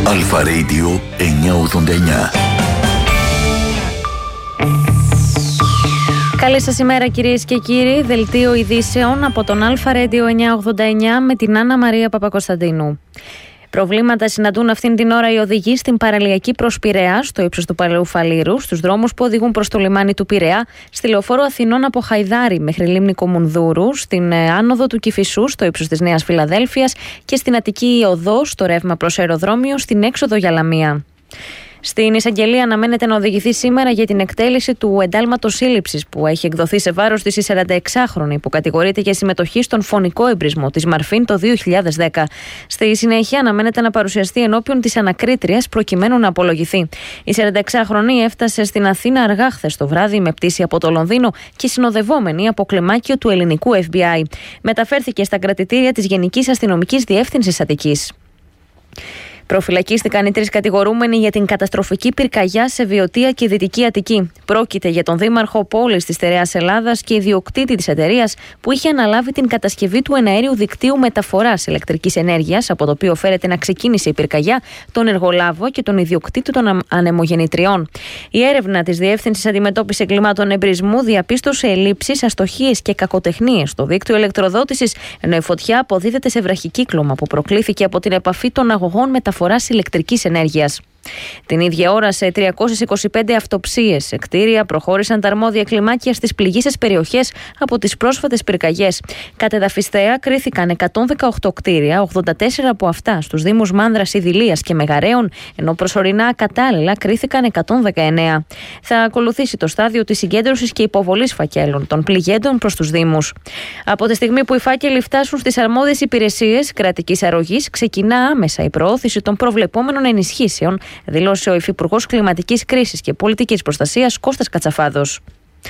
Αλφα Radio 989. Καλή σας ημέρα κυρίες και κύριοι. Δελτίο ειδήσεων από τον Αλφα Radio 989 με την Άννα Μαρία Παπακοσταντίνου. Προβλήματα συναντούν αυτήν την ώρα οι οδηγοί στην παραλιακή προς Πειραιά, στο ύψος του Παλαιού Φαλήρου, στους δρόμους που οδηγούν προς το λιμάνι του Πειραιά, στη λεωφόρο Αθηνών από Χαϊδάρη μέχρι λίμνη Κομουνδούρου, στην άνοδο του Κηφισού, στο ύψος της Νέας Φιλαδέλφειας και στην Αττική Οδό, στο ρεύμα προς αεροδρόμιο, στην έξοδο για Λαμία. Στην εισαγγελία αναμένεται να οδηγηθεί σήμερα για την εκτέλεση του εντάλματος σύλληψης που έχει εκδοθεί σε βάρος της 46χρονη που κατηγορείται για συμμετοχή στον φωνικό εμπρισμό της Μαρφίν το 2010. Στη συνέχεια αναμένεται να παρουσιαστεί ενώπιον της ανακρίτριας προκειμένου να απολογηθεί. Η 46χρονη έφτασε στην Αθήνα αργά χθες το βράδυ με πτήση από το Λονδίνο και συνοδευόμενη από κλιμάκιο του ελληνικού FBI. Μεταφέρθηκε στα κρατητήρια της Γενικής Αστυνομικής Διεύθυνσης Αττικής. Προφυλακίστηκαν οι 3 κατηγορούμενοι για την καταστροφική πυρκαγιά σε Βιωτία και Δυτική Αττική. Πρόκειται για τον δήμαρχο πόλης της Στερεάς Ελλάδας και ιδιοκτήτη της εταιρείας που είχε αναλάβει την κατασκευή του εναέριου δικτύου μεταφοράς ηλεκτρικής ενέργειας, από το οποίο φέρεται να ξεκίνησε η πυρκαγιά, τον εργολάβο και τον ιδιοκτήτη των ανεμογεννητριών. Η έρευνα της Διεύθυνσης Αντιμετώπισης Εγκλημάτων Εμπρισμού διαπίστωσε ελλείψεις, αστοχίες και κακοτεχνίες στο δίκτυο ηλεκτροδότησης, ενώ η φωτιά αποδίδεται σε βραχικύκλωμα που προκλήθηκε από την επαφή των αγωγών μεταφοράς ηλεκτρικής ενέργειας. Την ίδια ώρα, σε 325 αυτοψίες σε κτίρια προχώρησαν τα αρμόδια κλιμάκια στις πληγείσες περιοχές από τις πρόσφατες πυρκαγιές. Κατεδαφιστέα κρίθηκαν 118 κτίρια, 84 από αυτά στους δήμους Μάνδρας, Ιδηλίας και Μεγαρέων, ενώ προσωρινά ακατάλληλα κρίθηκαν 119. Θα ακολουθήσει το στάδιο της συγκέντρωσης και υποβολής φακέλων των πληγέντων προς τους δήμους. Από τη στιγμή που οι φάκελοι φτάσουν στις αρμόδιες υπηρεσίες κρατικής αρρωγής, ξεκινά άμεσα η προώθηση των προβλεπόμενων ενισχύσεων, δήλωσε ο Υφυπουργός Κλιματικής Κρίσης και Πολιτικής Προστασίας Κώστας Κατσαφάδος.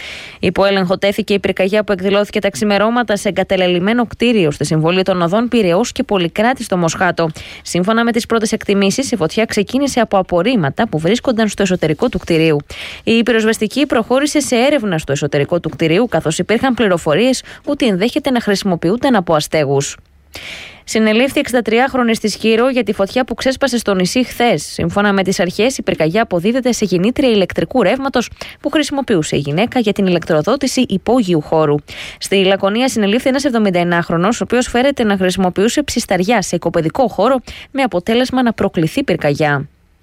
Υπό έλεγχο τέθηκε η πυρκαγιά που εκδηλώθηκε τα ξημερώματα σε εγκατελελειμμένο κτίριο στη συμβολή των οδών Πειραιώς και Πολυκράτη στο Μοσχάτο. Σύμφωνα με τις πρώτες εκτιμήσεις, η φωτιά ξεκίνησε από απορρίμματα που βρίσκονταν στο εσωτερικό του κτιρίου. Η πυροσβεστική προχώρησε σε έρευνα στο εσωτερικό του κτιρίου, καθώς υπήρχαν πληροφορίες ότι ενδέχεται να χρησιμοποιούνταν από αστέγους. Συνελήφθη 63χρονη στη Σκύρο για τη φωτιά που ξέσπασε στο νησί χθες. Σύμφωνα με τις αρχές, η πυρκαγιά αποδίδεται σε γεννήτρια ηλεκτρικού ρεύματος που χρησιμοποιούσε η γυναίκα για την ηλεκτροδότηση υπόγειου χώρου. Στη Λακωνία συνελήφθη ένας 71χρονος, ο οποίος φέρεται να χρησιμοποιούσε ψισταριά σε οικοπαιδικό χώρο, με αποτέλεσμα να προκληθεί πυρκαγιά.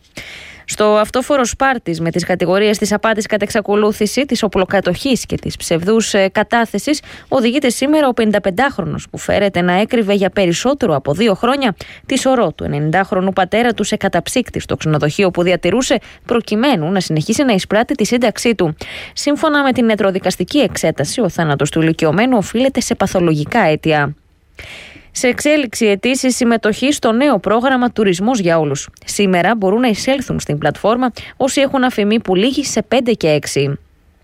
Στο αυτόφορο Σπάρτης, με τις κατηγορίες της απάτης κατά εξακολούθηση, της οπλοκατοχής και της ψευδούς κατάθεσης, οδηγείται σήμερα ο 55χρονος που φέρεται να έκρυβε για περισσότερο από 2 χρόνια τη σωρό του 90χρονου πατέρα του σε καταψύκτη στο ξενοδοχείο που διατηρούσε, προκειμένου να συνεχίσει να εισπράττει τη σύνταξή του. Σύμφωνα με την νετροδικαστική εξέταση, ο θάνατος του ηλικιωμένου οφείλεται σε παθολογικά αίτια. Σε εξέλιξη αιτήσεις συμμετοχή στο νέο πρόγραμμα Τουρισμός για Όλους. Σήμερα μπορούν να εισέλθουν στην πλατφόρμα όσοι έχουν αφημί που λήγει σε 5 και 6.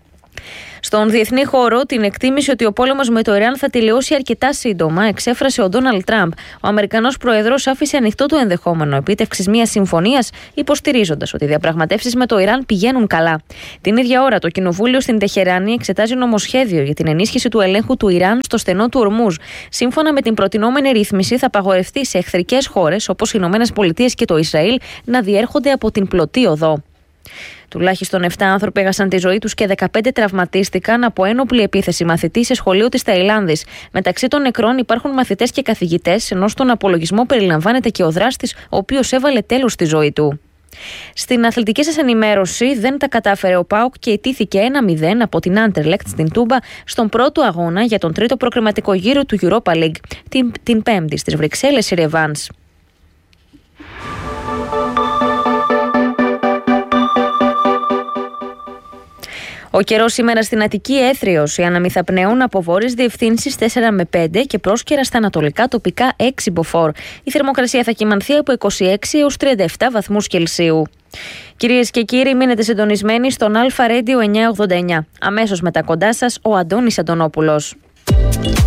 Στον διεθνή χώρο, την εκτίμηση ότι ο πόλεμος με το Ιράν θα τελειώσει αρκετά σύντομα εξέφρασε ο Ντόναλντ Τραμπ. Ο Αμερικανός Πρόεδρος άφησε ανοιχτό το ενδεχόμενο επίτευξης μιας συμφωνίας, υποστηρίζοντας ότι οι διαπραγματεύσεις με το Ιράν πηγαίνουν καλά. Την ίδια ώρα, το Κοινοβούλιο στην Τεχεράνη εξετάζει νομοσχέδιο για την ενίσχυση του ελέγχου του Ιράν στο στενό του Ορμούζ. Σύμφωνα με την προτινόμενη ρύθμιση, θα απαγορευτεί σε εχθρικές χώρες όπως οι ΗΠΑ και το Ισραήλ να διέρχονται από την πλωτή οδό. Τουλάχιστον 7 άνθρωποι έχασαν τη ζωή τους και 15 τραυματίστηκαν από ένοπλη επίθεση μαθητή σε σχολείο της Ταϊλάνδης. Μεταξύ των νεκρών υπάρχουν μαθητές και καθηγητές, ενώ στον απολογισμό περιλαμβάνεται και ο δράστης, ο οποίος έβαλε τέλος στη ζωή του. Στην αθλητική σας ενημέρωση, δεν τα κατάφερε ο ΠΑΟΚ και ιτήθηκε 1-0 από την Άντερλεκτ στην Τούμπα στον πρώτο αγώνα για τον τρίτο προκριματικό γύρο του Europa League, την Πέμπτη στις Βρυξέλλες η ρεβάνς. Ο καιρός σήμερα στην Αττική έθριος, οι άνεμοι θα πνέουν από βόρειες διευθύνσεις 4 με 5 και πρόσκαιρα στα ανατολικά τοπικά 6 μποφόρ. Η θερμοκρασία θα κυμανθεί από 26 έως 37 βαθμούς Κελσίου. Κυρίες και κύριοι, μείνετε συντονισμένοι στον Αλφα Radio 989. Αμέσως μετά κοντά σας ο Αντώνης Αντωνόπουλος.